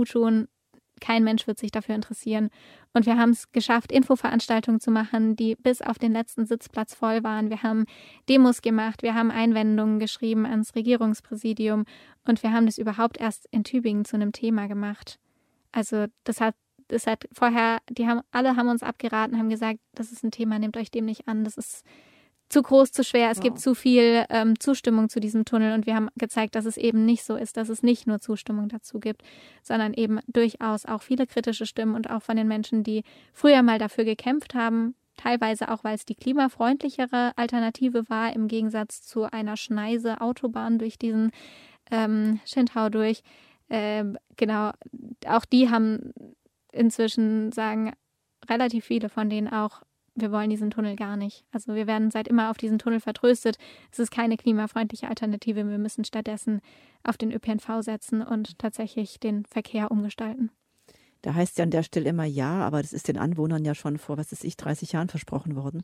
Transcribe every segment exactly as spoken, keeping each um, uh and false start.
tun. Kein Mensch wird sich dafür interessieren. Und wir haben es geschafft, Infoveranstaltungen zu machen, die bis auf den letzten Sitzplatz voll waren. Wir haben Demos gemacht, wir haben Einwendungen geschrieben ans Regierungspräsidium und wir haben das überhaupt erst in Tübingen zu einem Thema gemacht. Also das hat, das hat vorher, die haben, alle haben uns abgeraten, haben gesagt, das ist ein Thema, nehmt euch dem nicht an, das ist zu groß, zu schwer, es wow. gibt zu viel ähm, Zustimmung zu diesem Tunnel und wir haben gezeigt, dass es eben nicht so ist, dass es nicht nur Zustimmung dazu gibt, sondern eben durchaus auch viele kritische Stimmen und auch von den Menschen, die früher mal dafür gekämpft haben, teilweise auch, weil es die klimafreundlichere Alternative war, im Gegensatz zu einer Schneise Autobahn durch diesen ähm, Schindhau durch. Ähm, genau, auch die haben inzwischen, sagen relativ viele von denen auch, wir wollen diesen Tunnel gar nicht. Also wir werden seit immer auf diesen Tunnel vertröstet. Es ist keine klimafreundliche Alternative. Wir müssen stattdessen auf den Ö P N V setzen und tatsächlich den Verkehr umgestalten. Da heißt ja an der Stelle immer ja, aber das ist den Anwohnern ja schon vor, was weiß ich, dreißig Jahren versprochen worden.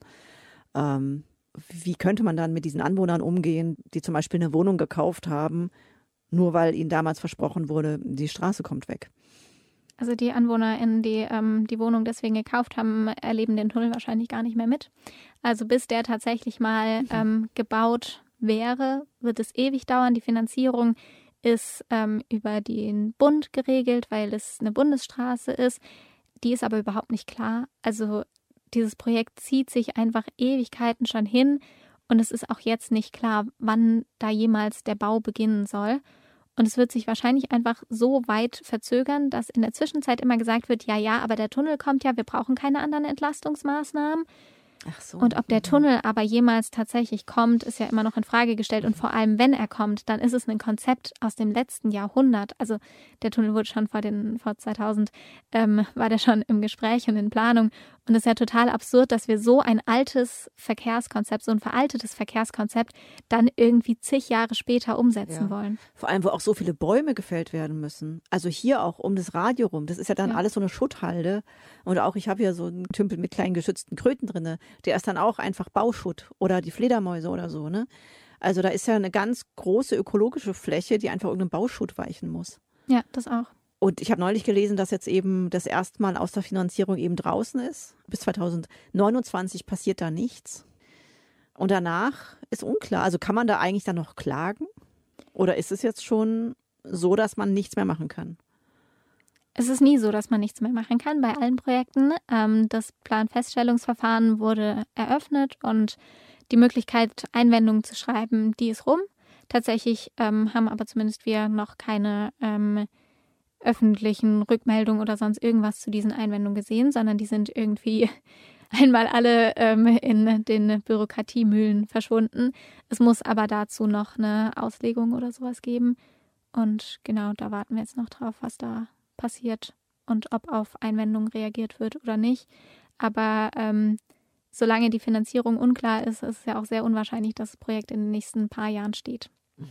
Ähm, wie könnte man dann mit diesen Anwohnern umgehen, die zum Beispiel eine Wohnung gekauft haben, nur weil ihnen damals versprochen wurde, die Straße kommt weg? Also die AnwohnerInnen, die ähm, die Wohnung deswegen gekauft haben, erleben den Tunnel wahrscheinlich gar nicht mehr mit. Also bis der tatsächlich mal ähm, gebaut wäre, wird es ewig dauern. Die Finanzierung ist ähm, über den Bund geregelt, weil es eine Bundesstraße ist. Die ist aber überhaupt nicht klar. Also dieses Projekt zieht sich einfach Ewigkeiten schon hin und es ist auch jetzt nicht klar, wann da jemals der Bau beginnen soll. Und es wird sich wahrscheinlich einfach so weit verzögern, dass in der Zwischenzeit immer gesagt wird, ja, ja, aber der Tunnel kommt ja, wir brauchen keine anderen Entlastungsmaßnahmen. Ach so. Und ob der Tunnel aber jemals tatsächlich kommt, ist ja immer noch in Frage gestellt. Und vor allem, wenn er kommt, dann ist es ein Konzept aus dem letzten Jahrhundert. Also der Tunnel wurde schon vor, den, vor zweitausend, ähm, war der schon im Gespräch und in Planung. Und es ist ja total absurd, dass wir so ein altes Verkehrskonzept, so ein veraltetes Verkehrskonzept dann irgendwie zig Jahre später umsetzen ja. wollen. Vor allem, wo auch so viele Bäume gefällt werden müssen. Also hier auch um das Radio rum. Das ist ja dann ja. alles so eine Schutthalde. Und auch, ich habe ja so einen Tümpel mit kleinen geschützten Kröten drin. Der ist dann auch einfach Bauschutt oder die Fledermäuse oder so. Ne? Also da ist ja eine ganz große ökologische Fläche, die einfach irgendeinem Bauschutt weichen muss. Ja, das auch. Und ich habe neulich gelesen, dass jetzt eben das erste Mal aus der Finanzierung eben draußen ist. Bis zweitausendneunundzwanzig passiert da nichts. Und danach ist unklar. Also kann man da eigentlich dann noch klagen? Oder ist es jetzt schon so, dass man nichts mehr machen kann? Es ist nie so, dass man nichts mehr machen kann bei allen Projekten. Ähm, das Planfeststellungsverfahren wurde eröffnet und die Möglichkeit, Einwendungen zu schreiben, die ist rum. Tatsächlich ähm, haben aber zumindest wir noch keine ähm, öffentlichen Rückmeldungen oder sonst irgendwas zu diesen Einwendungen gesehen, sondern die sind irgendwie einmal alle ähm, in den Bürokratiemühlen verschwunden. Es muss aber dazu noch eine Auslegung oder sowas geben. Und genau, da warten wir jetzt noch drauf, was da passiert und ob auf Einwendungen reagiert wird oder nicht. Aber ähm, solange die Finanzierung unklar ist, ist es ja auch sehr unwahrscheinlich, dass das Projekt in den nächsten paar Jahren steht.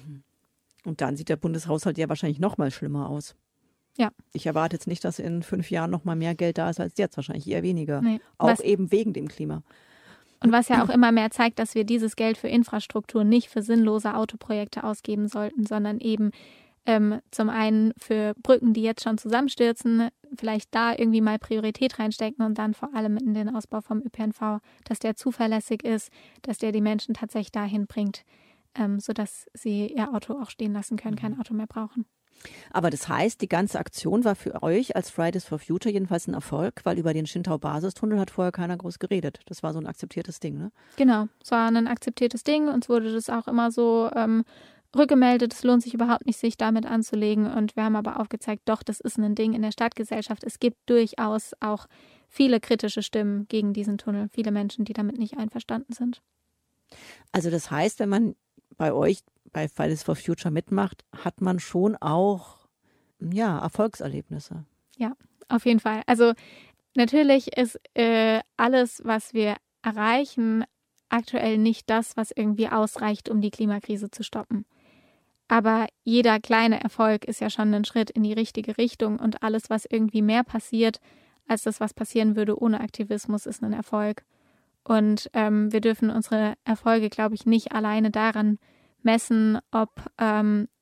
Und dann sieht der Bundeshaushalt ja wahrscheinlich noch mal schlimmer aus. Ja. Ich erwarte jetzt nicht, dass in fünf Jahren noch mal mehr Geld da ist als jetzt, wahrscheinlich eher weniger. Nee. Auch was, eben wegen dem Klima. Und was ja auch immer mehr zeigt, dass wir dieses Geld für Infrastruktur nicht für sinnlose Autoprojekte ausgeben sollten, sondern eben ähm, zum einen für Brücken, die jetzt schon zusammenstürzen, vielleicht da irgendwie mal Priorität reinstecken und dann vor allem in den Ausbau vom Ö P N V, dass der zuverlässig ist, dass der die Menschen tatsächlich dahin bringt, ähm, sodass sie ihr Auto auch stehen lassen können, kein Auto mehr brauchen. Aber das heißt, die ganze Aktion war für euch als Fridays for Future jedenfalls ein Erfolg, weil über den Schindhau-Basistunnel hat vorher keiner groß geredet. Das war so ein akzeptiertes Ding, ne? Genau, es war ein akzeptiertes Ding. Uns wurde das auch immer so ähm, rückgemeldet. Es lohnt sich überhaupt nicht, sich damit anzulegen. Und wir haben aber aufgezeigt, doch, das ist ein Ding in der Stadtgesellschaft. Es gibt durchaus auch viele kritische Stimmen gegen diesen Tunnel. Viele Menschen, die damit nicht einverstanden sind. Also das heißt, wenn man bei euch bei Fridays for Future mitmacht, hat man schon auch ja, Erfolgserlebnisse. Ja, auf jeden Fall. Also natürlich ist äh, alles, was wir erreichen, aktuell nicht das, was irgendwie ausreicht, um die Klimakrise zu stoppen. Aber jeder kleine Erfolg ist ja schon ein Schritt in die richtige Richtung und alles, was irgendwie mehr passiert, als das, was passieren würde ohne Aktivismus, ist ein Erfolg. Und ähm, wir dürfen unsere Erfolge, glaube ich, nicht alleine daran messen, ob ähm,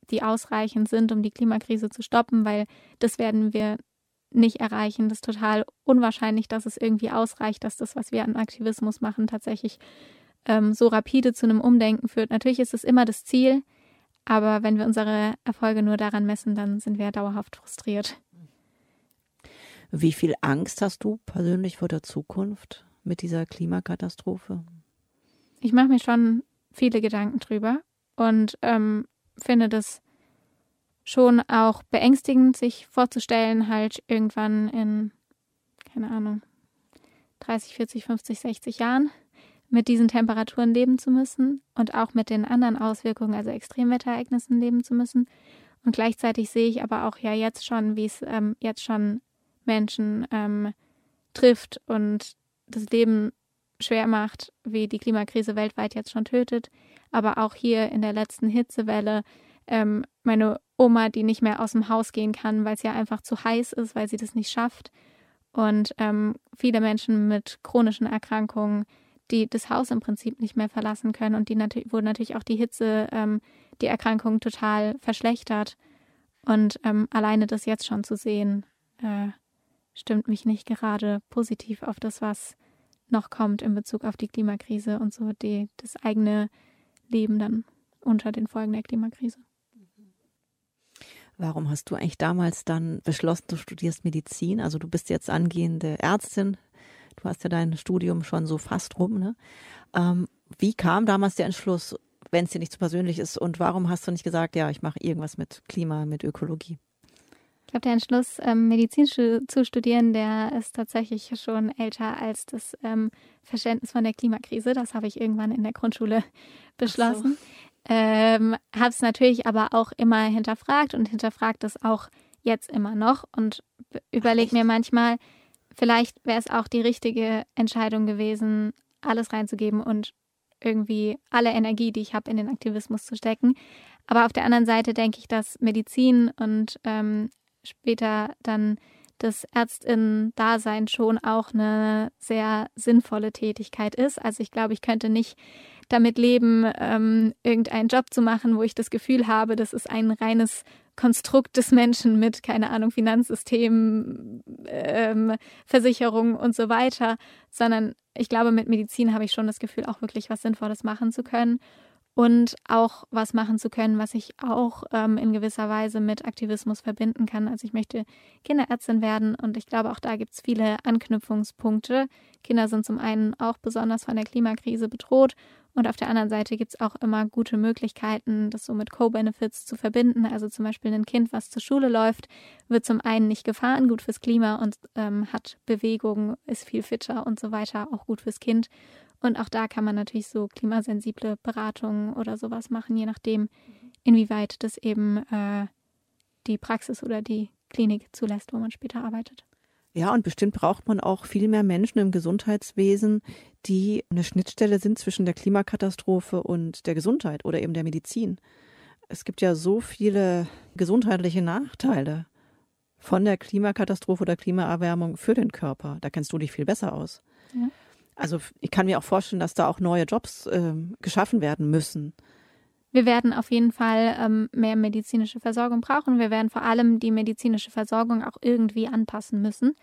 die ausreichend sind, um die Klimakrise zu stoppen, weil das werden wir nicht erreichen. Das ist total unwahrscheinlich, dass es irgendwie ausreicht, dass das, was wir an Aktivismus machen, tatsächlich ähm, so rapide zu einem Umdenken führt. Natürlich ist es immer das Ziel, aber wenn wir unsere Erfolge nur daran messen, dann sind wir dauerhaft frustriert. Wie viel Angst hast du persönlich vor der Zukunft mit dieser Klimakatastrophe? Ich mache mir schon viele Gedanken drüber und ähm, finde das schon auch beängstigend, sich vorzustellen, halt irgendwann in, keine Ahnung, dreißig, vierzig, fünfzig, sechzig Jahren mit diesen Temperaturen leben zu müssen und auch mit den anderen Auswirkungen, also Extremwetterereignissen leben zu müssen. Und gleichzeitig sehe ich aber auch ja jetzt schon, wie es ähm, jetzt schon Menschen ähm, trifft und das Leben schwer macht, wie die Klimakrise weltweit jetzt schon tötet. Aber auch hier in der letzten Hitzewelle ähm, meine Oma, die nicht mehr aus dem Haus gehen kann, weil es ja einfach zu heiß ist, weil sie das nicht schafft. Und ähm, viele Menschen mit chronischen Erkrankungen, die das Haus im Prinzip nicht mehr verlassen können und die natürlich, wo natürlich auch die Hitze ähm, die Erkrankung total verschlechtert. Und ähm, alleine das jetzt schon zu sehen, äh, stimmt mich nicht gerade positiv auf das, was noch kommt in Bezug auf die Klimakrise und so die, das eigene Leben dann unter den Folgen der Klimakrise. Warum hast du eigentlich damals dann beschlossen, du studierst Medizin? Also du bist jetzt angehende Ärztin. Du hast ja dein Studium schon so fast rum, ne? Ähm, wie kam damals der Entschluss, wenn es dir nicht zu persönlich ist? Und warum hast du nicht gesagt, ja, ich mache irgendwas mit Klima, mit Ökologie? Ich glaube, der Entschluss, ähm, Medizin zu studieren, der ist tatsächlich schon älter als das ähm, Verständnis von der Klimakrise. Das habe ich irgendwann in der Grundschule beschlossen. So. Ähm, habe es natürlich aber auch immer hinterfragt und hinterfragt es auch jetzt immer noch und überlege mir manchmal, vielleicht wäre es auch die richtige Entscheidung gewesen, alles reinzugeben und irgendwie alle Energie, die ich habe, in den Aktivismus zu stecken. Aber auf der anderen Seite denke ich, dass Medizin und ähm, später dann das Ärztinnen-Dasein schon auch eine sehr sinnvolle Tätigkeit ist. Also ich glaube, ich könnte nicht damit leben, ähm, irgendeinen Job zu machen, wo ich das Gefühl habe, das ist ein reines Konstrukt des Menschen mit, keine Ahnung, Finanzsystem, ähm, Versicherung und so weiter, sondern ich glaube, mit Medizin habe ich schon das Gefühl, auch wirklich was Sinnvolles machen zu können und auch was machen zu können, was ich auch ähm, in gewisser Weise mit Aktivismus verbinden kann. Also ich möchte Kinderärztin werden und ich glaube, auch da gibt es viele Anknüpfungspunkte. Kinder sind zum einen auch besonders von der Klimakrise bedroht und auf der anderen Seite gibt es auch immer gute Möglichkeiten, das so mit Co-Benefits zu verbinden. Also zum Beispiel ein Kind, was zur Schule läuft, wird zum einen nicht gefahren, gut fürs Klima und ähm, hat Bewegung, ist viel fitter und so weiter, auch gut fürs Kind. Und auch da kann man natürlich so klimasensible Beratungen oder sowas machen, je nachdem, inwieweit das eben äh, die Praxis oder die Klinik zulässt, wo man später arbeitet. Ja, und bestimmt braucht man auch viel mehr Menschen im Gesundheitswesen, die eine Schnittstelle sind zwischen der Klimakatastrophe und der Gesundheit oder eben der Medizin. Es gibt ja so viele gesundheitliche Nachteile von der Klimakatastrophe oder Klimaerwärmung für den Körper. Da kennst du dich viel besser aus. Ja. Also ich kann mir auch vorstellen, dass da auch neue Jobs äh, geschaffen werden müssen. Wir werden auf jeden Fall ähm, mehr medizinische Versorgung brauchen. Wir werden vor allem die medizinische Versorgung auch irgendwie anpassen müssen.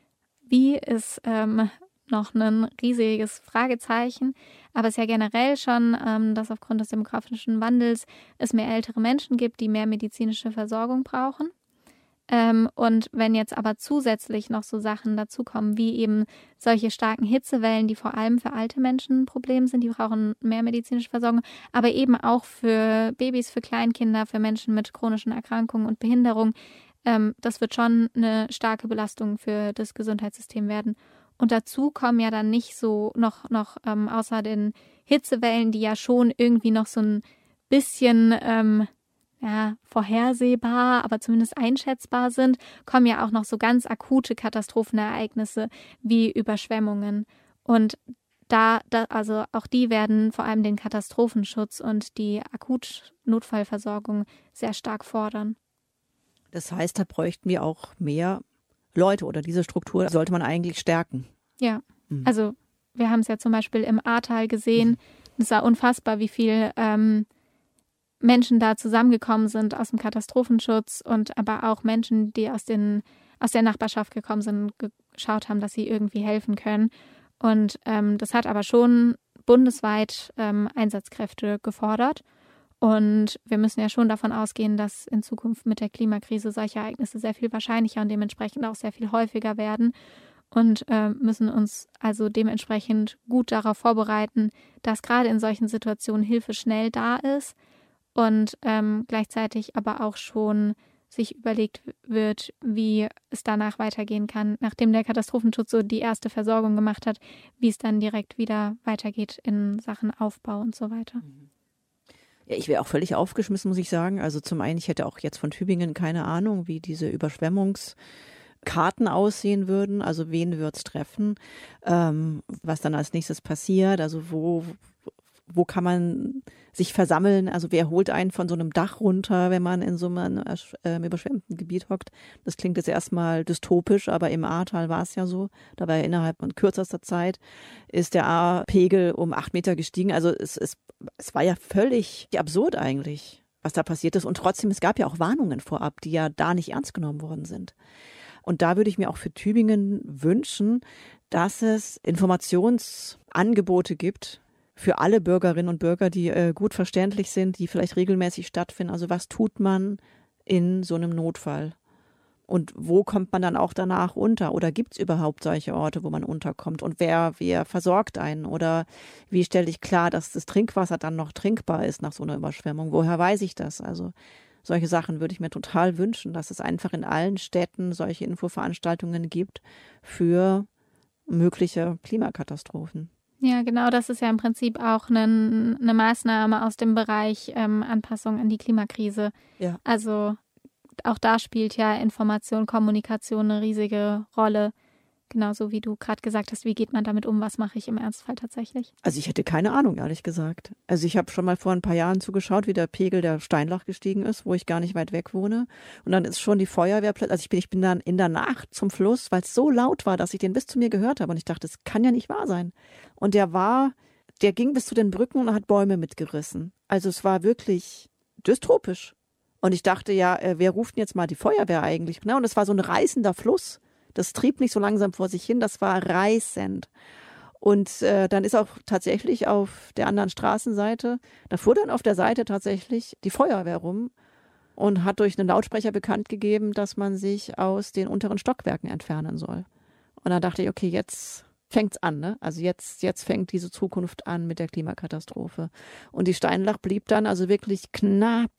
Wie ist ähm, noch ein riesiges Fragezeichen. Aber es ist ja generell schon, ähm, dass aufgrund des demografischen Wandels es mehr ältere Menschen gibt, die mehr medizinische Versorgung brauchen. Ähm, und wenn jetzt aber zusätzlich noch so Sachen dazukommen, wie eben solche starken Hitzewellen, die vor allem für alte Menschen ein Problem sind, die brauchen mehr medizinische Versorgung, aber eben auch für Babys, für Kleinkinder, für Menschen mit chronischen Erkrankungen und Behinderung, ähm, das wird schon eine starke Belastung für das Gesundheitssystem werden. Und dazu kommen ja dann nicht so noch, noch ähm, außer den Hitzewellen, die ja schon irgendwie noch so ein bisschen ähm, ja, vorhersehbar, aber zumindest einschätzbar sind, kommen ja auch noch so ganz akute Katastrophenereignisse wie Überschwemmungen. Und da, da, also auch die werden vor allem den Katastrophenschutz und die Akutnotfallversorgung sehr stark fordern. Das heißt, da bräuchten wir auch mehr Leute oder diese Struktur sollte man eigentlich stärken. Ja, mhm. Also wir haben es ja zum Beispiel im Ahrtal gesehen. Es war unfassbar, wie viel ähm, Menschen da zusammengekommen sind aus dem Katastrophenschutz und aber auch Menschen, die aus, den, aus der Nachbarschaft gekommen sind, geschaut haben, dass sie irgendwie helfen können. Und ähm, das hat aber schon bundesweit ähm, Einsatzkräfte gefordert. Und wir müssen ja schon davon ausgehen, dass in Zukunft mit der Klimakrise solche Ereignisse sehr viel wahrscheinlicher und dementsprechend auch sehr viel häufiger werden. Und äh, müssen uns also dementsprechend gut darauf vorbereiten, dass gerade in solchen Situationen Hilfe schnell da ist und ähm, gleichzeitig aber auch schon sich überlegt wird, wie es danach weitergehen kann, nachdem der Katastrophenschutz so die erste Versorgung gemacht hat, wie es dann direkt wieder weitergeht in Sachen Aufbau und so weiter. Ja, ich wäre auch völlig aufgeschmissen, muss ich sagen. Also zum einen, ich hätte auch jetzt von Tübingen keine Ahnung, wie diese Überschwemmungs Karten aussehen würden, also wen wird es treffen, ähm, was dann als nächstes passiert, also wo, wo kann man sich versammeln, also wer holt einen von so einem Dach runter, wenn man in so einem äh, überschwemmten Gebiet hockt. Das klingt jetzt erstmal dystopisch, aber im Ahrtal war es ja so, da war ja innerhalb von kürzester Zeit ist der Ahrpegel um acht Meter gestiegen, also es, es, es war ja völlig absurd eigentlich, was da passiert ist und trotzdem, es gab ja auch Warnungen vorab, die ja da nicht ernst genommen worden sind. Und da würde ich mir auch für Tübingen wünschen, dass es Informationsangebote gibt für alle Bürgerinnen und Bürger, die äh, gut verständlich sind, die vielleicht regelmäßig stattfinden. Also was tut man in so einem Notfall? Und wo kommt man dann auch danach unter? Oder gibt es überhaupt solche Orte, wo man unterkommt? Und wer, wer versorgt einen? Oder wie stelle ich klar, dass das Trinkwasser dann noch trinkbar ist nach so einer Überschwemmung? Woher weiß ich das? Also solche Sachen würde ich mir total wünschen, dass es einfach in allen Städten solche Infoveranstaltungen gibt für mögliche Klimakatastrophen. Ja, genau, das ist ja im Prinzip auch eine, eine Maßnahme aus dem Bereich ähm, Anpassung an die Klimakrise. Ja. Also auch da spielt ja Information, Kommunikation eine riesige Rolle. Genauso wie du gerade gesagt hast, wie geht man damit um, was mache ich im Ernstfall tatsächlich? Also ich hätte keine Ahnung, ehrlich gesagt. Also ich habe schon mal vor ein paar Jahren zugeschaut, wie der Pegel der Steinlach gestiegen ist, wo ich gar nicht weit weg wohne. Und dann ist schon die Feuerwehr plötzlich, also ich bin, ich bin dann in der Nacht zum Fluss, weil es so laut war, dass ich den bis zu mir gehört habe. Und ich dachte, das kann ja nicht wahr sein. Und der war, der ging bis zu den Brücken und hat Bäume mitgerissen. Also es war wirklich dystopisch. Und ich dachte, ja, wer ruft denn jetzt mal die Feuerwehr eigentlich? Und es war so ein reißender Fluss. Das trieb nicht so langsam vor sich hin, das war reißend. Und äh, dann ist auch tatsächlich auf der anderen Straßenseite, da fuhr dann auf der Seite tatsächlich die Feuerwehr rum und hat durch einen Lautsprecher bekannt gegeben, dass man sich aus den unteren Stockwerken entfernen soll. Und dann dachte ich, okay, jetzt fängt's an, ne? Also jetzt, jetzt fängt diese Zukunft an mit der Klimakatastrophe. Und die Steinlach blieb dann also wirklich knapp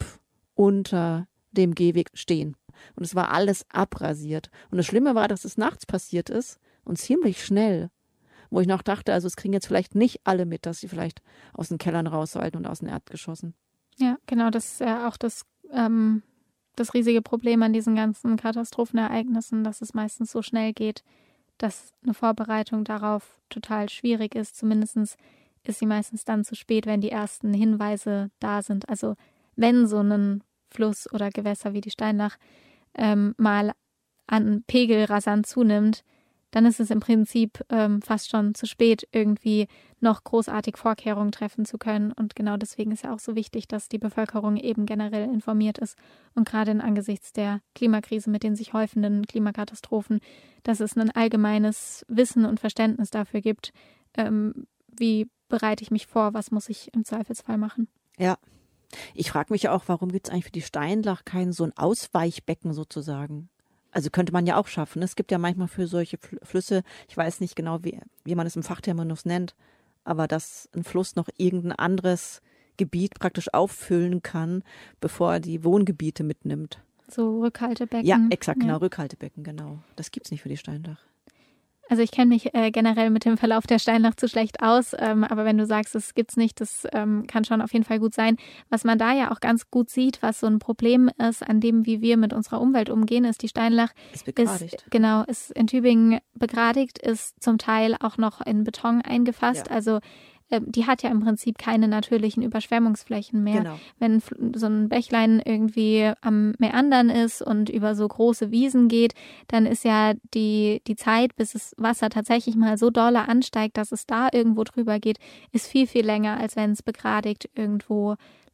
unter dem Gehweg stehen. Und es war alles abrasiert. Und das Schlimme war, dass es nachts passiert ist und ziemlich schnell. Wo ich noch dachte, also es kriegen jetzt vielleicht nicht alle mit, dass sie vielleicht aus den Kellern raus sollten und aus den Erdgeschossen. Ja, genau, das ist ja auch das, ähm, das riesige Problem an diesen ganzen Katastrophenereignissen, dass es meistens so schnell geht, dass eine Vorbereitung darauf total schwierig ist. Zumindest ist sie meistens dann zu spät, wenn die ersten Hinweise da sind. Also wenn so ein Fluss oder Gewässer wie die Steinlach ähm, mal an Pegel rasant zunimmt, dann ist es im Prinzip ähm, fast schon zu spät, irgendwie noch großartig Vorkehrungen treffen zu können. Und genau deswegen ist ja auch so wichtig, dass die Bevölkerung eben generell informiert ist. Und gerade in angesichts der Klimakrise mit den sich häufenden Klimakatastrophen, dass es ein allgemeines Wissen und Verständnis dafür gibt, ähm, wie bereite ich mich vor, was muss ich im Zweifelsfall machen. Ja. Ich frage mich ja auch, warum gibt es eigentlich für die Steinlach kein so ein Ausweichbecken sozusagen? Also könnte man ja auch schaffen. Es gibt ja manchmal für solche Flüsse, ich weiß nicht genau, wie, wie man es im Fachterminus nennt, aber dass ein Fluss noch irgendein anderes Gebiet praktisch auffüllen kann, bevor er die Wohngebiete mitnimmt. So Rückhaltebecken. Ja, exakt, genau, ja. Rückhaltebecken, genau. Das gibt es nicht für die Steinlach. Also ich kenne mich äh, generell mit dem Verlauf der Steinlach zu schlecht aus, ähm, aber wenn du sagst, es gibt's nicht, das ähm, kann schon auf jeden Fall gut sein. Was man da ja auch ganz gut sieht, was so ein Problem ist, an dem, wie wir mit unserer Umwelt umgehen, ist die Steinlach ist begradigt. Ist, genau, ist in Tübingen begradigt, ist zum Teil auch noch in Beton eingefasst, ja. Also die hat ja im Prinzip keine natürlichen Überschwemmungsflächen mehr. Genau. Wenn so ein Bächlein irgendwie am Meandern ist und über so große Wiesen geht, dann ist ja die, die Zeit, bis das Wasser tatsächlich mal so dolle ansteigt, dass es da irgendwo drüber geht, ist viel, viel länger, als wenn es begradigt irgendwo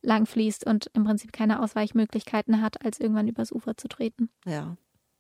lang fließt und im Prinzip keine Ausweichmöglichkeiten hat, als irgendwann übers Ufer zu treten. Ja.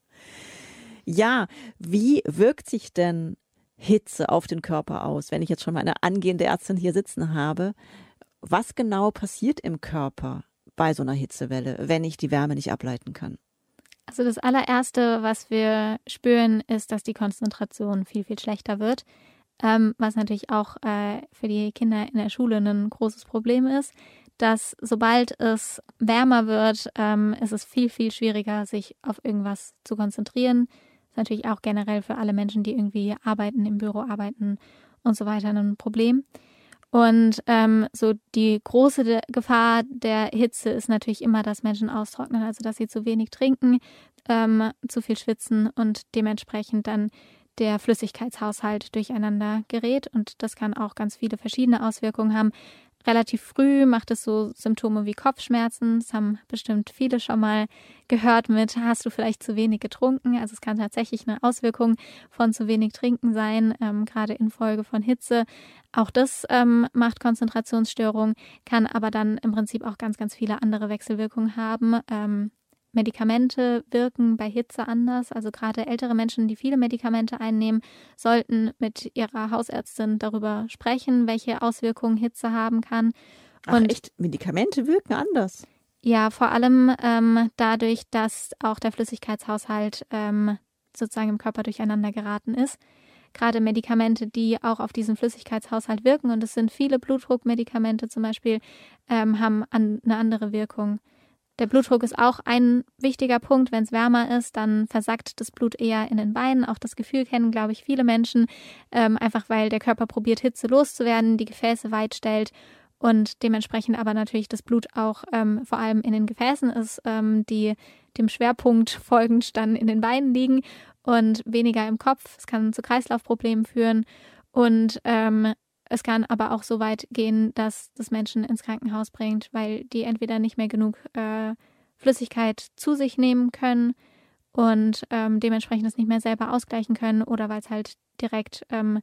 Ja, wie wirkt sich denn Hitze auf den Körper aus? Wenn ich jetzt schon mal eine angehende Ärztin hier sitzen habe, was genau passiert im Körper bei so einer Hitzewelle, wenn ich die Wärme nicht ableiten kann? Also das allererste, was wir spüren, ist, dass die Konzentration viel, viel schlechter wird, ähm, was natürlich auch äh, für die Kinder in der Schule ein großes Problem ist, dass sobald es wärmer wird, ähm, ist es viel, viel schwieriger, sich auf irgendwas zu konzentrieren. Das ist natürlich auch generell für alle Menschen, die irgendwie arbeiten, im Büro arbeiten und so weiter, ein Problem. Und ähm, so die große de- Gefahr der Hitze ist natürlich immer, dass Menschen austrocknen, also dass sie zu wenig trinken, ähm, zu viel schwitzen und dementsprechend dann der Flüssigkeitshaushalt durcheinander gerät. Und das kann auch ganz viele verschiedene Auswirkungen haben. Relativ früh macht es so Symptome wie Kopfschmerzen. Das haben bestimmt viele schon mal gehört mit, hast du vielleicht zu wenig getrunken? Also es kann tatsächlich eine Auswirkung von zu wenig Trinken sein, ähm, gerade infolge von Hitze. Auch das ähm, macht Konzentrationsstörungen, kann aber dann im Prinzip auch ganz, ganz viele andere Wechselwirkungen haben. Ähm, Medikamente wirken bei Hitze anders. Also gerade ältere Menschen, die viele Medikamente einnehmen, sollten mit ihrer Hausärztin darüber sprechen, welche Auswirkungen Hitze haben kann. Ach Und echt, Medikamente wirken anders? Ja, vor allem ähm, dadurch, dass auch der Flüssigkeitshaushalt ähm, sozusagen im Körper durcheinander geraten ist. Gerade Medikamente, die auch auf diesen Flüssigkeitshaushalt wirken, und es sind viele Blutdruckmedikamente zum Beispiel, ähm, haben an, eine andere Wirkung. Der Blutdruck ist auch ein wichtiger Punkt. Wenn es wärmer ist, dann versackt das Blut eher in den Beinen. Auch das Gefühl kennen, glaube ich, viele Menschen, ähm, einfach weil der Körper probiert, Hitze loszuwerden, die Gefäße weit stellt und dementsprechend aber natürlich das Blut auch ähm, vor allem in den Gefäßen ist, ähm, die dem Schwerpunkt folgend dann in den Beinen liegen und weniger im Kopf. Es kann zu Kreislaufproblemen führen und ähm, es kann aber auch so weit gehen, dass das Menschen ins Krankenhaus bringt, weil die entweder nicht mehr genug äh, Flüssigkeit zu sich nehmen können und ähm, dementsprechend es nicht mehr selber ausgleichen können oder weil es halt direkt ähm,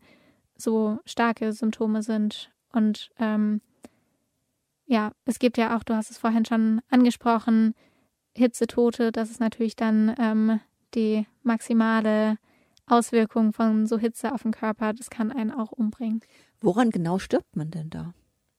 so starke Symptome sind. Und ähm, ja, es gibt ja auch, du hast es vorhin schon angesprochen, Hitzetote. Das ist natürlich dann ähm, die maximale Auswirkung von so Hitze auf den Körper. Das kann einen auch umbringen. Woran genau stirbt man denn da?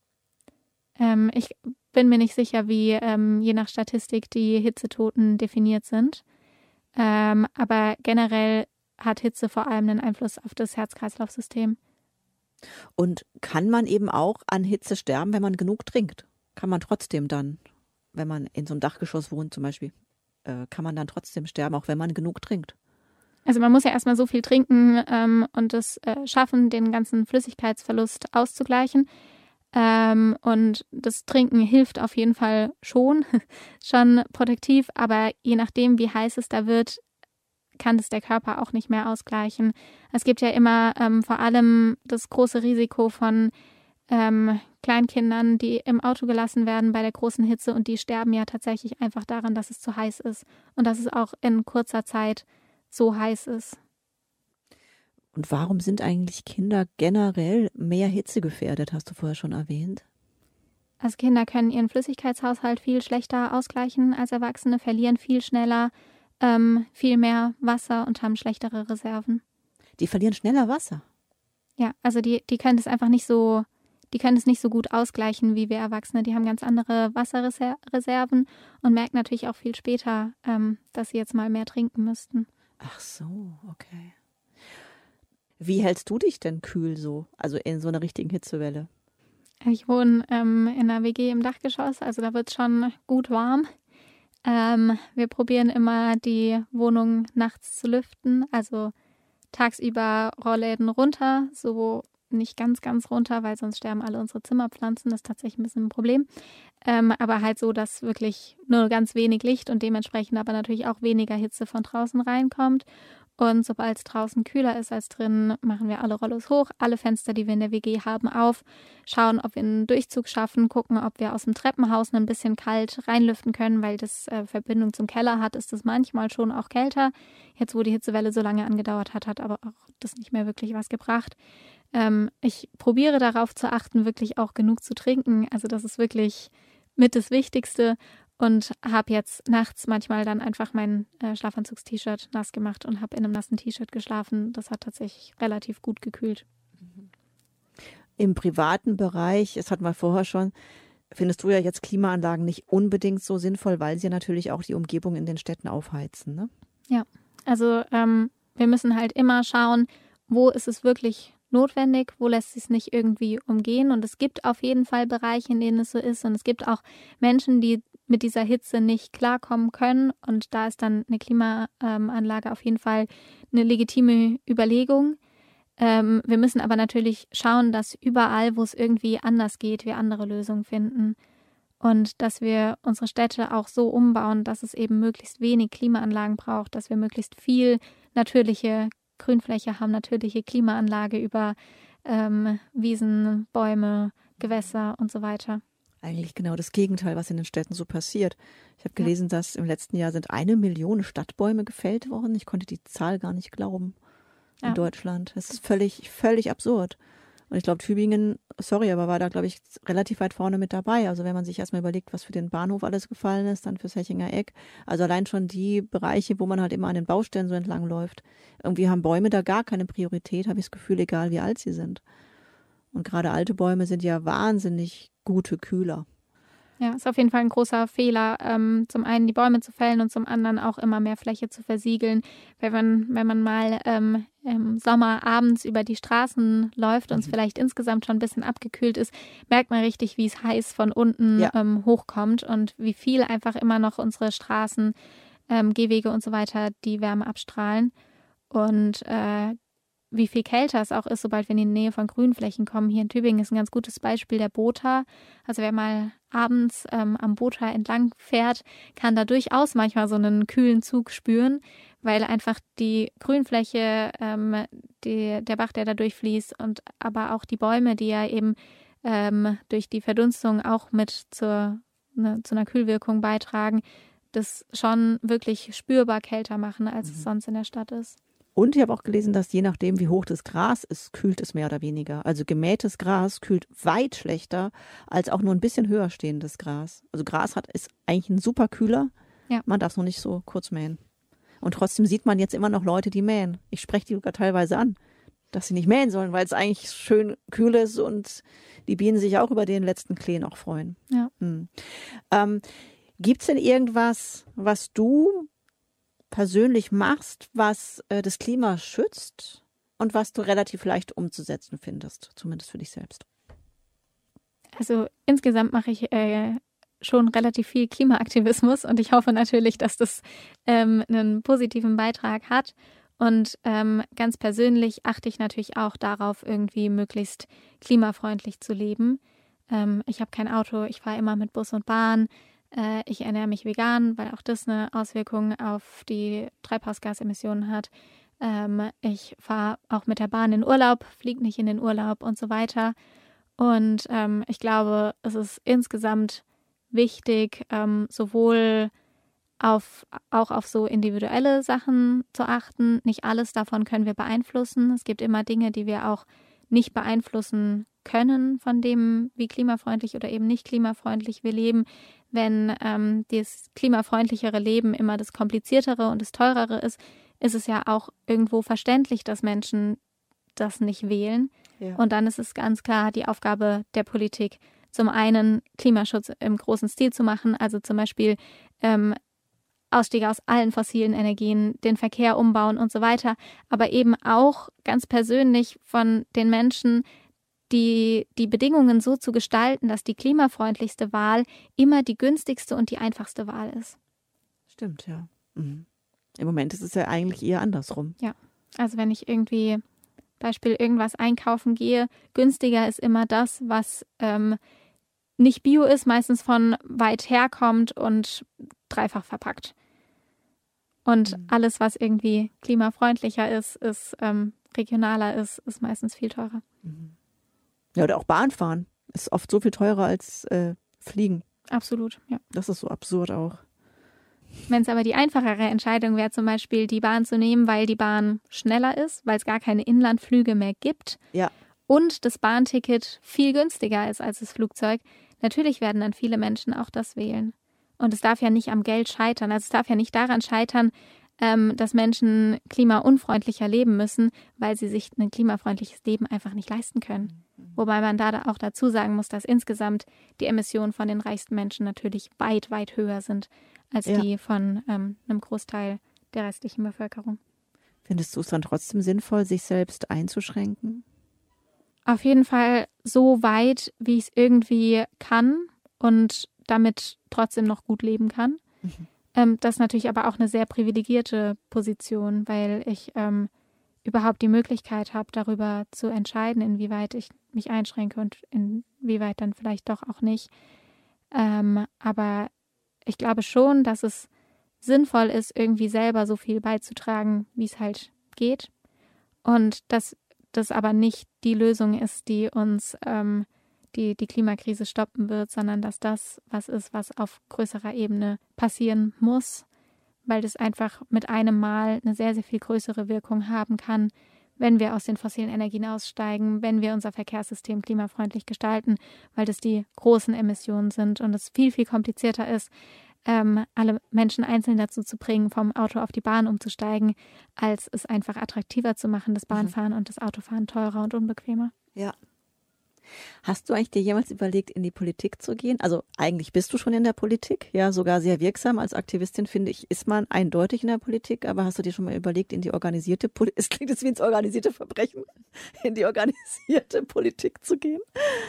Ähm, ich bin mir nicht sicher, wie ähm, je nach Statistik die Hitzetoten definiert sind. Ähm, aber generell hat Hitze vor allem einen Einfluss auf das Herz-Kreislauf-System. Und kann man eben auch an Hitze sterben, wenn man genug trinkt? Kann man trotzdem dann, wenn man in so einem Dachgeschoss wohnt zum Beispiel, äh, kann man dann trotzdem sterben, auch wenn man genug trinkt? Also man muss ja erstmal so viel trinken ähm, und es äh, schaffen, den ganzen Flüssigkeitsverlust auszugleichen. Ähm, und das Trinken hilft auf jeden Fall schon, schon protektiv, aber je nachdem, wie heiß es da wird, kann das der Körper auch nicht mehr ausgleichen. Es gibt ja immer ähm, vor allem das große Risiko von ähm, Kleinkindern, die im Auto gelassen werden bei der großen Hitze und die sterben ja tatsächlich einfach daran, dass es zu heiß ist und dass es auch in kurzer Zeit so heiß ist. Und warum sind eigentlich Kinder generell mehr hitzegefährdet, hast du vorher schon erwähnt? Also Kinder können ihren Flüssigkeitshaushalt viel schlechter ausgleichen als Erwachsene, verlieren viel schneller, ähm, viel mehr Wasser und haben schlechtere Reserven. Die verlieren schneller Wasser? Ja, also die, die können es einfach nicht so, die können es nicht so gut ausgleichen wie wir Erwachsene. Die haben ganz andere Wasserreserven und merken natürlich auch viel später, ähm, dass sie jetzt mal mehr trinken müssten. Ach so, okay. Wie hältst du dich denn kühl so, also in so einer richtigen Hitzewelle? Ich wohne ähm, in einer W G im Dachgeschoss, also da wird es schon gut warm. Ähm, wir probieren immer, die Wohnung nachts zu lüften, also tagsüber Rollläden runter, so nicht ganz, ganz runter, weil sonst sterben alle unsere Zimmerpflanzen, das ist tatsächlich ein bisschen ein Problem. Ähm, aber halt so, dass wirklich nur ganz wenig Licht und dementsprechend aber natürlich auch weniger Hitze von draußen reinkommt. Und sobald es draußen kühler ist als drin, machen wir alle Rollos hoch, alle Fenster, die wir in der W G haben, auf, schauen, ob wir einen Durchzug schaffen, gucken, ob wir aus dem Treppenhaus ein bisschen kalt reinlüften können, weil das äh, Verbindung zum Keller hat, ist das manchmal schon auch kälter. Jetzt, wo die Hitzewelle so lange angedauert hat, hat aber auch das nicht mehr wirklich was gebracht. Ähm, ich probiere darauf zu achten, wirklich auch genug zu trinken. Also das ist wirklich mit das Wichtigste und habe jetzt nachts manchmal dann einfach mein äh, Schlafanzugs-T-Shirt nass gemacht und habe in einem nassen T-Shirt geschlafen. Das hat tatsächlich relativ gut gekühlt. Im privaten Bereich, das hatten wir vorher schon, findest du ja jetzt Klimaanlagen nicht unbedingt so sinnvoll, weil sie natürlich auch die Umgebung in den Städten aufheizen, ne? Ja, also ähm, wir müssen halt immer schauen, wo ist es wirklich notwendig, wo lässt es sich nicht irgendwie umgehen. Und es gibt auf jeden Fall Bereiche, in denen es so ist. Und es gibt auch Menschen, die mit dieser Hitze nicht klarkommen können. Und da ist dann eine Klimaanlage auf jeden Fall eine legitime Überlegung. Ähm, wir müssen aber natürlich schauen, dass überall, wo es irgendwie anders geht, wir andere Lösungen finden. Und dass wir unsere Städte auch so umbauen, dass es eben möglichst wenig Klimaanlagen braucht, dass wir möglichst viel natürliche Grünfläche haben, natürliche Klimaanlage über ähm, Wiesen, Bäume, Gewässer und so weiter. Eigentlich genau das Gegenteil, was in den Städten so passiert. Ich habe gelesen, ja. dass im letzten Jahr sind eine Million Stadtbäume gefällt worden. Ich konnte die Zahl gar nicht glauben in ja. Deutschland. Das ist völlig, völlig absurd. Und ich glaube, Tübingen, sorry, aber war da, glaube ich, relativ weit vorne mit dabei. Also wenn man sich erstmal überlegt, was für den Bahnhof alles gefallen ist, dann fürs Hechinger Eck. Also allein schon die Bereiche, wo man halt immer an den Baustellen so entlang läuft. Irgendwie haben Bäume da gar keine Priorität, habe ich das Gefühl, egal wie alt sie sind. Und gerade alte Bäume sind ja wahnsinnig gute Kühler. Ja, ist auf jeden Fall ein großer Fehler, ähm, zum einen die Bäume zu fällen und zum anderen auch immer mehr Fläche zu versiegeln. Weil man, wenn man mal ähm, im Sommer abends über die Straßen läuft und es mhm. vielleicht insgesamt schon ein bisschen abgekühlt ist, merkt man richtig, wie es heiß von unten ja. ähm, hochkommt und wie viel einfach immer noch unsere Straßen, ähm, Gehwege und so weiter die Wärme abstrahlen. Und äh, wie viel kälter es auch ist, sobald wir in die Nähe von Grünflächen kommen. Hier in Tübingen ist ein ganz gutes Beispiel der Botha. Also wer mal abends ähm, am Botha entlang fährt, kann da durchaus manchmal so einen kühlen Zug spüren, weil einfach die Grünfläche, ähm, die, der Bach, der da durchfließt und aber auch die Bäume, die ja eben ähm, durch die Verdunstung auch mit zur, ne, zu einer Kühlwirkung beitragen, das schon wirklich spürbar kälter machen, als mhm. es sonst in der Stadt ist. Und ich habe auch gelesen, dass je nachdem, wie hoch das Gras ist, kühlt es mehr oder weniger. Also gemähtes Gras kühlt weit schlechter als auch nur ein bisschen höher stehendes Gras. Also Gras hat, ist eigentlich ein super Kühler. Ja. Man darf es noch nicht so kurz mähen. Und trotzdem sieht man jetzt immer noch Leute, die mähen. Ich spreche die sogar teilweise an, dass sie nicht mähen sollen, weil es eigentlich schön kühl ist und die Bienen sich auch über den letzten Klee noch freuen. Ja. Hm. Ähm, gibt es denn irgendwas, was du persönlich machst, was äh, das Klima schützt und was du relativ leicht umzusetzen findest, zumindest für dich selbst? Also insgesamt mache ich äh, schon relativ viel Klimaaktivismus und ich hoffe natürlich, dass das ähm, einen positiven Beitrag hat. Und ähm, ganz persönlich achte ich natürlich auch darauf, irgendwie möglichst klimafreundlich zu leben. Ähm, ich habe kein Auto, ich fahre immer mit Bus und Bahn. Ich ernähre mich vegan, weil auch das eine Auswirkung auf die Treibhausgasemissionen hat. Ähm, ich fahre auch mit der Bahn in Urlaub, fliege nicht in den Urlaub und so weiter. Und ähm, ich glaube, es ist insgesamt wichtig, ähm, sowohl auf, auch auf so individuelle Sachen zu achten. Nicht alles davon können wir beeinflussen. Es gibt immer Dinge, die wir auch nicht beeinflussen können, von dem, wie klimafreundlich oder eben nicht klimafreundlich wir leben. Wenn ähm, das klimafreundlichere Leben immer das kompliziertere und das teurere ist, ist es ja auch irgendwo verständlich, dass Menschen das nicht wählen. Ja. Und dann ist es ganz klar die Aufgabe der Politik, zum einen Klimaschutz im großen Stil zu machen, also zum Beispiel ähm, Ausstieg aus allen fossilen Energien, den Verkehr umbauen und so weiter, aber eben auch ganz persönlich von den Menschen, die, die Bedingungen so zu gestalten, dass die klimafreundlichste Wahl immer die günstigste und die einfachste Wahl ist. Stimmt, ja. Mhm. Im Moment ist es ja eigentlich eher andersrum. Ja, also wenn ich irgendwie, Beispiel irgendwas einkaufen gehe, günstiger ist immer das, was ähm, nicht bio ist, meistens von weit her kommt und dreifach verpackt. Und mhm. alles, was irgendwie klimafreundlicher ist, ist ähm, regionaler ist, ist meistens viel teurer. Mhm. Ja, oder auch Bahnfahren ist oft so viel teurer als äh, Fliegen. Absolut, ja. Das ist so absurd auch. Wenn es aber die einfachere Entscheidung wäre, zum Beispiel die Bahn zu nehmen, weil die Bahn schneller ist, weil es gar keine Inlandflüge mehr gibt ja. und das Bahnticket viel günstiger ist als das Flugzeug, natürlich werden dann viele Menschen auch das wählen. Und es darf ja nicht am Geld scheitern. Also es darf ja nicht daran scheitern, ähm, dass Menschen klimaunfreundlicher leben müssen, weil sie sich ein klimafreundliches Leben einfach nicht leisten können. Wobei man da auch dazu sagen muss, dass insgesamt die Emissionen von den reichsten Menschen natürlich weit, weit höher sind als Ja. die von ähm, einem Großteil der restlichen Bevölkerung. Findest du es dann trotzdem sinnvoll, sich selbst einzuschränken? Auf jeden Fall so weit, wie ich es irgendwie kann und damit trotzdem noch gut leben kann. Mhm. Ähm, das ist natürlich aber auch eine sehr privilegierte Position, weil ich ähm, überhaupt die Möglichkeit habe, darüber zu entscheiden, inwieweit ich mich einschränke und inwieweit dann vielleicht doch auch nicht. Ähm, aber ich glaube schon, dass es sinnvoll ist, irgendwie selber so viel beizutragen, wie es halt geht. Und dass das aber nicht die Lösung ist, die uns ähm, die, die Klimakrise stoppen wird, sondern dass das was ist, was auf größerer Ebene passieren muss, weil das einfach mit einem Mal eine sehr, sehr viel größere Wirkung haben kann, wenn wir aus den fossilen Energien aussteigen, wenn wir unser Verkehrssystem klimafreundlich gestalten, weil das die großen Emissionen sind und es viel, viel komplizierter ist, ähm, alle Menschen einzeln dazu zu bringen, vom Auto auf die Bahn umzusteigen, als es einfach attraktiver zu machen, das Bahnfahren mhm. und das Autofahren teurer und unbequemer. Ja. Hast du eigentlich dir jemals überlegt, in die Politik zu gehen? Also eigentlich bist du schon in der Politik, ja, sogar sehr wirksam. Als Aktivistin, finde ich, ist man eindeutig in der Politik. Aber hast du dir schon mal überlegt, in die organisierte Politik, es klingt jetzt wie ins organisierte Verbrechen, in die organisierte Politik zu gehen?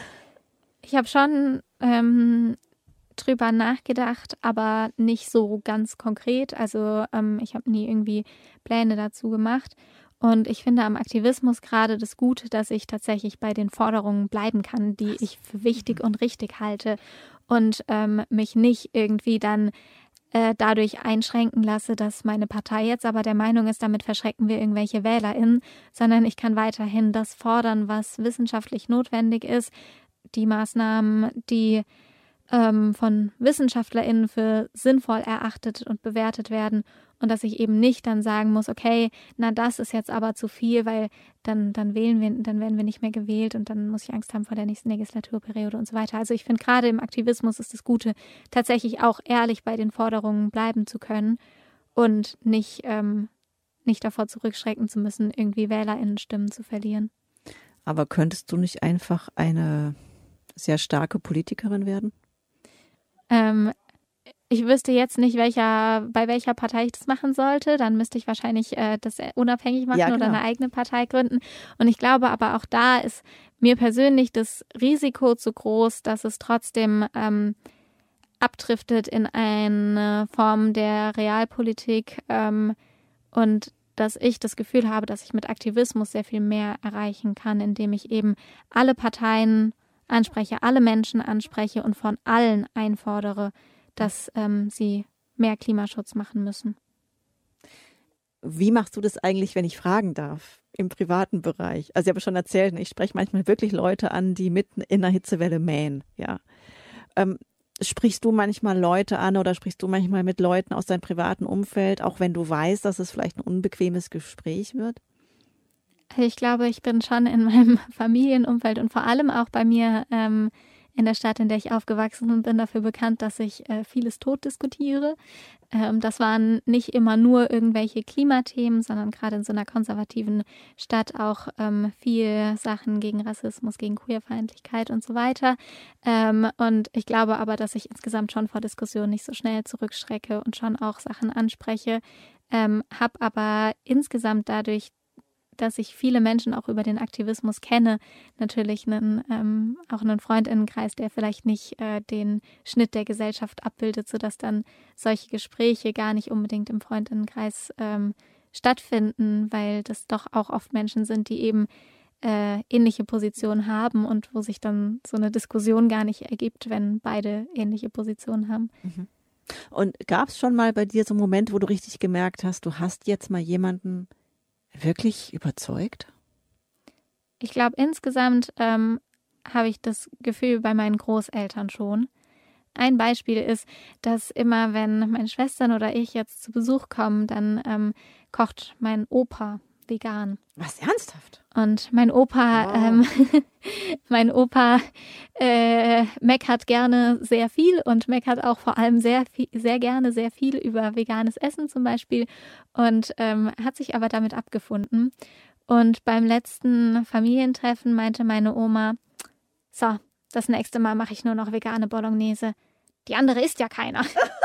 Ich habe schon ähm, drüber nachgedacht, aber nicht so ganz konkret. Also ähm, ich habe nie irgendwie Pläne dazu gemacht. Und ich finde am Aktivismus gerade das Gute, dass ich tatsächlich bei den Forderungen bleiben kann, die ich für wichtig und richtig halte und ähm, mich nicht irgendwie dann äh, dadurch einschränken lasse, dass meine Partei jetzt aber der Meinung ist, damit verschrecken wir irgendwelche WählerInnen, sondern ich kann weiterhin das fordern, was wissenschaftlich notwendig ist, die Maßnahmen, die ähm, von WissenschaftlerInnen für sinnvoll erachtet und bewertet werden und dass ich eben nicht dann sagen muss, okay, na das ist jetzt aber zu viel, weil dann, dann wählen wir, dann werden wir nicht mehr gewählt und dann muss ich Angst haben vor der nächsten Legislaturperiode und so weiter. Also ich finde gerade im Aktivismus ist das Gute, tatsächlich auch ehrlich bei den Forderungen bleiben zu können und nicht, ähm, nicht davor zurückschrecken zu müssen, irgendwie WählerInnen-Stimmen zu verlieren. Aber könntest du nicht einfach eine sehr starke Politikerin werden? Ähm, ich wüsste jetzt nicht, welcher, bei welcher Partei ich das machen sollte. Dann müsste ich wahrscheinlich äh, das unabhängig machen ja, genau. oder eine eigene Partei gründen. Und ich glaube aber auch da ist mir persönlich das Risiko zu groß, dass es trotzdem ähm, abdriftet in eine Form der Realpolitik ähm, und dass ich das Gefühl habe, dass ich mit Aktivismus sehr viel mehr erreichen kann, indem ich eben alle Parteien anspreche, alle Menschen anspreche und von allen einfordere, dass ähm, sie mehr Klimaschutz machen müssen. Wie machst du das eigentlich, wenn ich fragen darf, im privaten Bereich? Also ich habe schon erzählt, ich spreche manchmal wirklich Leute an, die mitten in einer Hitzewelle mähen. Ja. Ähm, sprichst du manchmal Leute an oder sprichst du manchmal mit Leuten aus deinem privaten Umfeld, auch wenn du weißt, dass es vielleicht ein unbequemes Gespräch wird? Ich glaube, ich bin schon in meinem Familienumfeld und vor allem auch bei mir ähm, in der Stadt, in der ich aufgewachsen bin, dafür bekannt, dass ich äh, vieles tot diskutiere. Ähm, das waren nicht immer nur irgendwelche Klimathemen, sondern gerade in so einer konservativen Stadt auch ähm, viel Sachen gegen Rassismus, gegen Queerfeindlichkeit und so weiter. Ähm, und ich glaube aber, dass ich insgesamt schon vor Diskussionen nicht so schnell zurückschrecke und schon auch Sachen anspreche, ähm, habe aber insgesamt dadurch, dass ich viele Menschen auch über den Aktivismus kenne, natürlich einen, ähm, auch einen Freundinnenkreis, der vielleicht nicht äh, den Schnitt der Gesellschaft abbildet, sodass dann solche Gespräche gar nicht unbedingt im Freundinnenkreis ähm, stattfinden, weil das doch auch oft Menschen sind, die eben äh, ähnliche Positionen haben und wo sich dann so eine Diskussion gar nicht ergibt, wenn beide ähnliche Positionen haben. Mhm. Und gab es schon mal bei dir so einen Moment, wo du richtig gemerkt hast, du hast jetzt mal jemanden wirklich überzeugt? Ich glaube, insgesamt ähm, habe ich das Gefühl bei meinen Großeltern schon. Ein Beispiel ist, dass immer, wenn meine Schwestern oder ich jetzt zu Besuch kommen, dann ähm, kocht mein Opa vegan. Was, ernsthaft? Und mein Opa, wow. ähm, mein Opa äh, meckert gerne sehr viel und meckert auch vor allem sehr viel, sehr gerne sehr viel über veganes Essen zum Beispiel und ähm, hat sich aber damit abgefunden. Und beim letzten Familientreffen meinte meine Oma, so, das nächste Mal mache ich nur noch vegane Bolognese. Die andere isst ja keiner.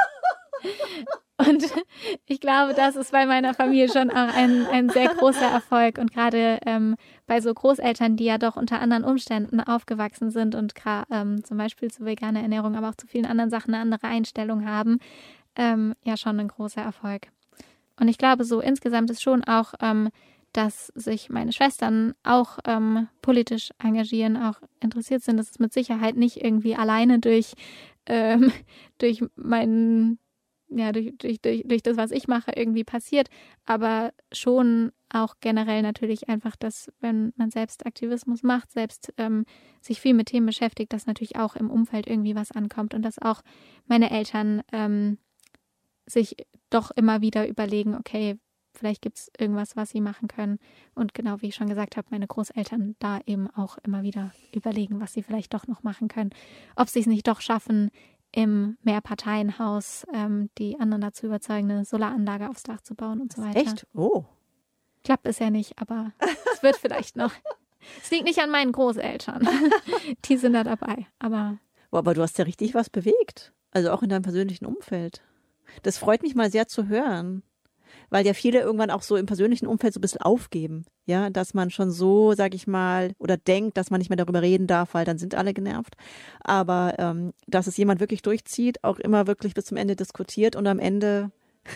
Und ich glaube, das ist bei meiner Familie schon auch ein, ein sehr großer Erfolg. Und gerade ähm, bei so Großeltern, die ja doch unter anderen Umständen aufgewachsen sind und ähm, zum Beispiel zu veganer Ernährung, aber auch zu vielen anderen Sachen eine andere Einstellung haben, ähm, ja schon ein großer Erfolg. Und ich glaube, so insgesamt ist schon auch, ähm, dass sich meine Schwestern auch ähm, politisch engagieren, auch interessiert sind. Das ist mit Sicherheit nicht irgendwie alleine durch, ähm, durch meinen ja, durch, durch, durch, durch das, was ich mache, irgendwie passiert, aber schon auch generell natürlich einfach, dass wenn man selbst Aktivismus macht, selbst ähm, sich viel mit Themen beschäftigt, dass natürlich auch im Umfeld irgendwie was ankommt und dass auch meine Eltern ähm, sich doch immer wieder überlegen, okay, vielleicht gibt es irgendwas, was sie machen können und genau wie ich schon gesagt habe, meine Großeltern da eben auch immer wieder überlegen, was sie vielleicht doch noch machen können, ob sie es nicht doch schaffen, im Mehrparteienhaus ähm, die anderen dazu überzeugen, eine Solaranlage aufs Dach zu bauen und so weiter. Echt? Oh. Klappt bisher nicht, aber es wird vielleicht noch. Es liegt nicht an meinen Großeltern. Die sind da dabei, aber... Oh, aber du hast ja richtig was bewegt. Also auch in deinem persönlichen Umfeld. Das freut mich mal sehr zu hören. Weil ja viele irgendwann auch so im persönlichen Umfeld so ein bisschen aufgeben. Ja, dass man schon so, sag ich mal, oder denkt, dass man nicht mehr darüber reden darf, weil dann sind alle genervt. Aber ähm, dass es jemand wirklich durchzieht, auch immer wirklich bis zum Ende diskutiert und am Ende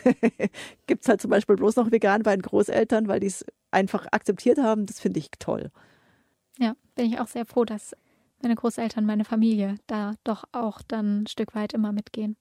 gibt es halt zum Beispiel bloß noch vegan bei den Großeltern, weil die es einfach akzeptiert haben. Das finde ich toll. Ja, bin ich auch sehr froh, dass meine Großeltern, meine Familie da doch auch dann ein Stück weit immer mitgehen.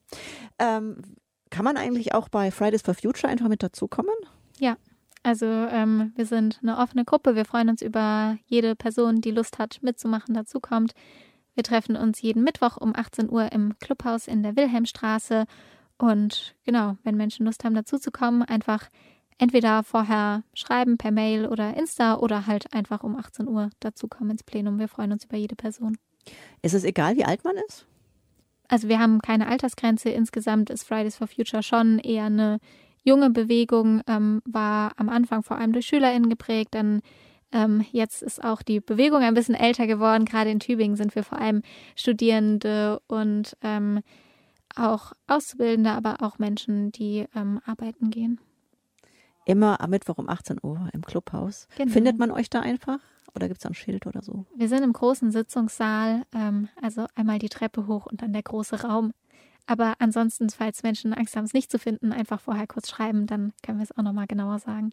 Ähm, Kann man eigentlich auch bei Fridays for Future einfach mit dazukommen? Ja, also ähm, wir sind eine offene Gruppe. Wir freuen uns über jede Person, die Lust hat, mitzumachen, dazukommt. Wir treffen uns jeden Mittwoch um achtzehn Uhr im Clubhaus in der Wilhelmstraße. Und genau, wenn Menschen Lust haben, dazuzukommen, einfach entweder vorher schreiben per Mail oder Insta oder halt einfach um achtzehn Uhr dazukommen ins Plenum. Wir freuen uns über jede Person. Ist es egal, wie alt man ist? Also wir haben keine Altersgrenze. Insgesamt ist Fridays for Future schon eher eine junge Bewegung, ähm, war am Anfang vor allem durch SchülerInnen geprägt. Dann ähm, jetzt ist auch die Bewegung ein bisschen älter geworden. Gerade in Tübingen sind wir vor allem Studierende und ähm, auch Auszubildende, aber auch Menschen, die ähm, arbeiten gehen. Immer am Mittwoch um achtzehn Uhr im Clubhaus. Genau. Findet man euch da einfach? Oder gibt es da ein Schild oder so? Wir sind im großen Sitzungssaal, ähm, also einmal die Treppe hoch und dann der große Raum. Aber ansonsten, falls Menschen Angst haben, es nicht zu finden, einfach vorher kurz schreiben, dann können wir es auch nochmal genauer sagen.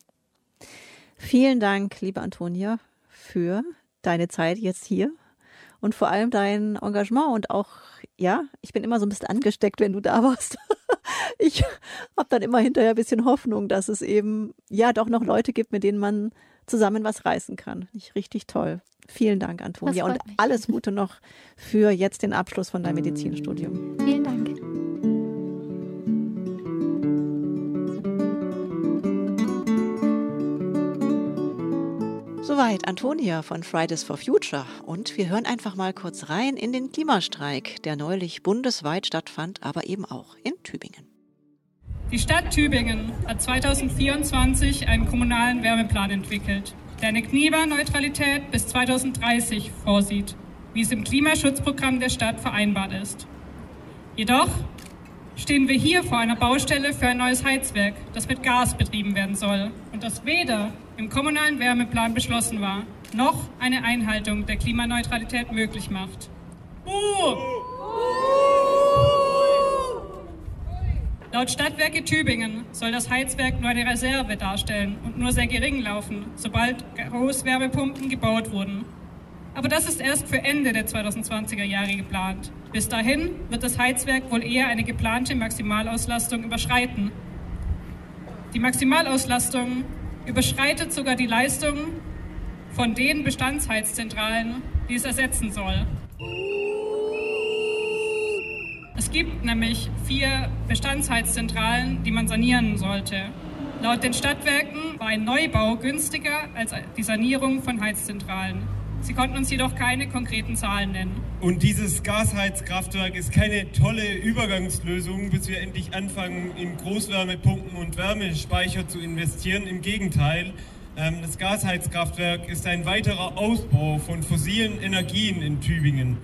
Vielen Dank, liebe Antonia, für deine Zeit jetzt hier und vor allem dein Engagement und auch, ja, ich bin immer so ein bisschen angesteckt, wenn du da warst. Ich habe dann immer hinterher ein bisschen Hoffnung, dass es eben, ja, doch noch Leute gibt, mit denen man zusammen was reißen kann. Nicht richtig toll. Vielen Dank, Antonia. Und mich. Alles Gute noch für jetzt den Abschluss von deinem Medizinstudium. Vielen Dank. Soweit Antonia von Fridays for Future. Und wir hören einfach mal kurz rein in den Klimastreik, der neulich bundesweit stattfand, aber eben auch in Tübingen. Die Stadt Tübingen hat zweitausendvierundzwanzig einen kommunalen Wärmeplan entwickelt, der eine Klimaneutralität bis zweitausenddreißig vorsieht, wie es im Klimaschutzprogramm der Stadt vereinbart ist. Jedoch stehen wir hier vor einer Baustelle für ein neues Heizwerk, das mit Gas betrieben werden soll und das weder im kommunalen Wärmeplan beschlossen war, noch eine Einhaltung der Klimaneutralität möglich macht. Uh! Laut Stadtwerke Tübingen soll das Heizwerk nur eine Reserve darstellen und nur sehr gering laufen, sobald Großwärmepumpen gebaut wurden. Aber das ist erst für Ende der zweitausendzwanziger Jahre geplant. Bis dahin wird das Heizwerk wohl eher eine geplante Maximalauslastung überschreiten. Die Maximalauslastung überschreitet sogar die Leistung von den Bestandsheizzentralen, die es ersetzen soll. Es gibt nämlich vier Bestandsheizzentralen, die man sanieren sollte. Laut den Stadtwerken war ein Neubau günstiger als die Sanierung von Heizzentralen. Sie konnten uns jedoch keine konkreten Zahlen nennen. Und dieses Gasheizkraftwerk ist keine tolle Übergangslösung, bis wir endlich anfangen, in Großwärmepumpen und Wärmespeicher zu investieren. Im Gegenteil, das Gasheizkraftwerk ist ein weiterer Ausbau von fossilen Energien in Tübingen.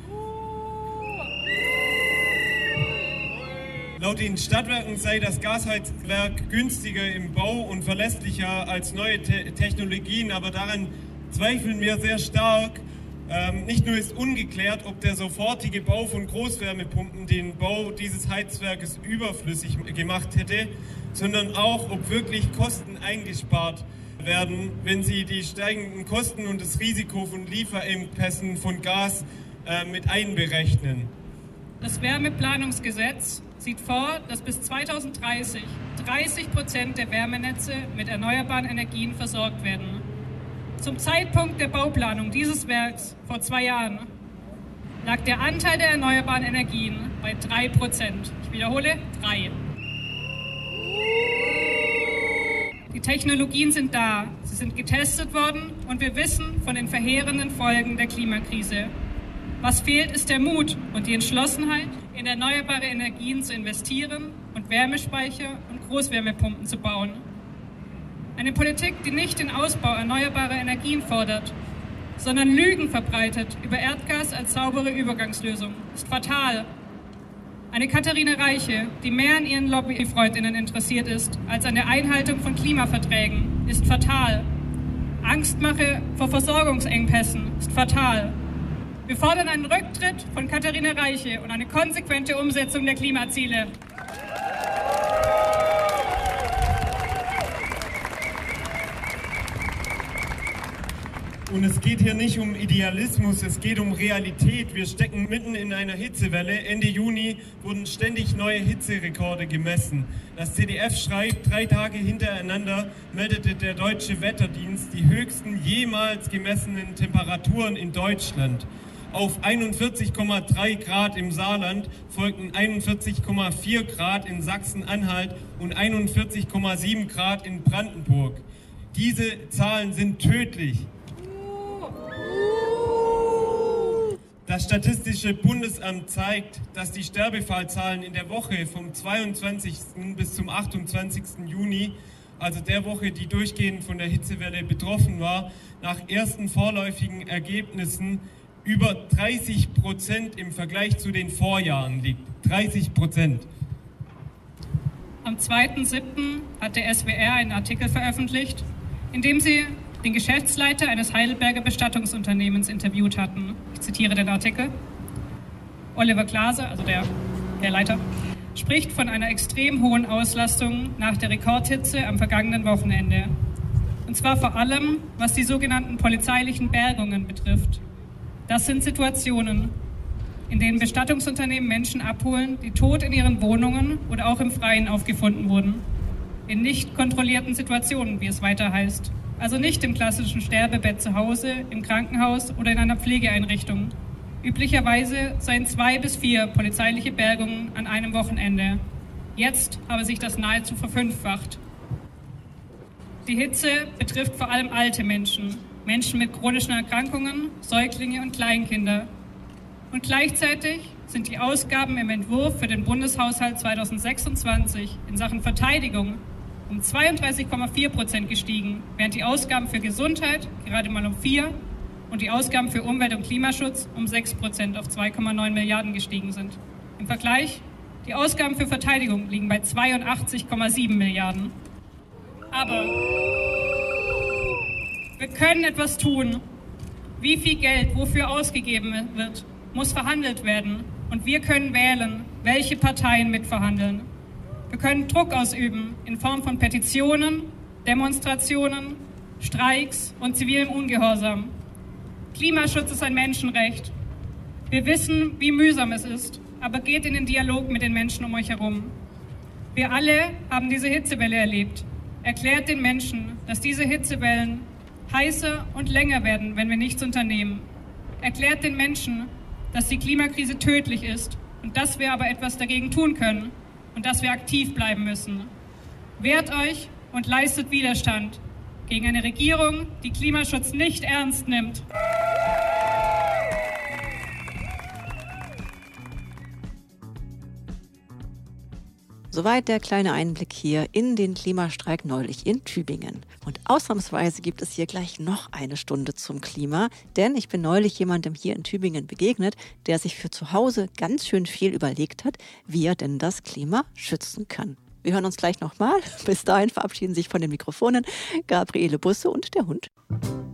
Laut den Stadtwerken sei das Gasheizwerk günstiger im Bau und verlässlicher als neue Te- Technologien, aber daran zweifeln wir sehr stark. Ähm, nicht nur ist ungeklärt, ob der sofortige Bau von Großwärmepumpen den Bau dieses Heizwerkes überflüssig gemacht hätte, sondern auch, ob wirklich Kosten eingespart werden, wenn sie die steigenden Kosten und das Risiko von Lieferengpässen von Gas äh, mit einberechnen. Das Wärmeplanungsgesetz sieht vor, dass bis zweitausenddreißig dreißig Prozent der Wärmenetze mit erneuerbaren Energien versorgt werden. Zum Zeitpunkt der Bauplanung dieses Werks vor zwei Jahren lag der Anteil der erneuerbaren Energien bei drei Prozent. Ich wiederhole, drei. Die Technologien sind da, sie sind getestet worden und wir wissen von den verheerenden Folgen der Klimakrise. Was fehlt, ist der Mut und die Entschlossenheit, in erneuerbare Energien zu investieren und Wärmespeicher und Großwärmepumpen zu bauen. Eine Politik, die nicht den Ausbau erneuerbarer Energien fordert, sondern Lügen verbreitet über Erdgas als saubere Übergangslösung, ist fatal. Eine Katharina Reiche, die mehr an ihren Lobbyfreundinnen interessiert ist, als an der Einhaltung von Klimaverträgen, ist fatal. Angstmache vor Versorgungsengpässen ist fatal. Wir fordern einen Rücktritt von Katharina Reiche und eine konsequente Umsetzung der Klimaziele. Und es geht hier nicht um Idealismus, es geht um Realität. Wir stecken mitten in einer Hitzewelle. Ende Juni wurden ständig neue Hitzerekorde gemessen. Das Z D F schreibt, drei Tage hintereinander meldete der Deutsche Wetterdienst die höchsten jemals gemessenen Temperaturen in Deutschland. Auf einundvierzig Komma drei Grad im Saarland folgten einundvierzig Komma vier Grad in Sachsen-Anhalt und einundvierzig Komma sieben Grad in Brandenburg. Diese Zahlen sind tödlich. Das Statistische Bundesamt zeigt, dass die Sterbefallzahlen in der Woche vom zweiundzwanzigsten bis zum achtundzwanzigsten Juni, also der Woche, die durchgehend von der Hitzewelle betroffen war, nach ersten vorläufigen Ergebnissen über dreißig Prozent im Vergleich zu den Vorjahren liegt. dreißig Prozent. Am zweiten siebten hat der S W R einen Artikel veröffentlicht, in dem sie den Geschäftsleiter eines Heidelberger Bestattungsunternehmens interviewt hatten. Ich zitiere den Artikel. Oliver Klase, also der, der Leiter, spricht von einer extrem hohen Auslastung nach der Rekordhitze am vergangenen Wochenende. Und zwar vor allem, was die sogenannten polizeilichen Bergungen betrifft. Das sind Situationen, in denen Bestattungsunternehmen Menschen abholen, die tot in ihren Wohnungen oder auch im Freien aufgefunden wurden. In nicht kontrollierten Situationen, wie es weiter heißt. Also nicht im klassischen Sterbebett zu Hause, im Krankenhaus oder in einer Pflegeeinrichtung. Üblicherweise seien zwei bis vier polizeiliche Bergungen an einem Wochenende. Jetzt habe sich das nahezu verfünffacht. Die Hitze betrifft vor allem alte Menschen, Menschen mit chronischen Erkrankungen, Säuglinge und Kleinkinder. Und gleichzeitig sind die Ausgaben im Entwurf für den Bundeshaushalt zweitausendsechsundzwanzig in Sachen Verteidigung um zweiunddreißig Komma vier Prozent gestiegen, während die Ausgaben für Gesundheit gerade mal um vier und die Ausgaben für Umwelt- und Klimaschutz um sechs Prozent auf zwei Komma neun Milliarden gestiegen sind. Im Vergleich, die Ausgaben für Verteidigung liegen bei zweiundachtzig Komma sieben Milliarden. Aber wir können etwas tun. Wie viel Geld wofür ausgegeben wird, muss verhandelt werden. Und wir können wählen, welche Parteien mitverhandeln. Wir können Druck ausüben in Form von Petitionen, Demonstrationen, Streiks und zivilem Ungehorsam. Klimaschutz ist ein Menschenrecht. Wir wissen, wie mühsam es ist, aber geht in den Dialog mit den Menschen um euch herum. Wir alle haben diese Hitzewelle erlebt. Erklärt den Menschen, dass diese Hitzewellen heißer und länger werden, wenn wir nichts unternehmen. Erklärt den Menschen, dass die Klimakrise tödlich ist und dass wir aber etwas dagegen tun können und dass wir aktiv bleiben müssen. Wehrt euch und leistet Widerstand gegen eine Regierung, die Klimaschutz nicht ernst nimmt. Soweit der kleine Einblick hier in den Klimastreik neulich in Tübingen. Und ausnahmsweise gibt es hier gleich noch eine Stunde zum Klima, denn ich bin neulich jemandem hier in Tübingen begegnet, der sich für zu Hause ganz schön viel überlegt hat, wie er denn das Klima schützen kann. Wir hören uns gleich nochmal. Bis dahin verabschieden sich von den Mikrofonen Gabriele Busse und der Hund.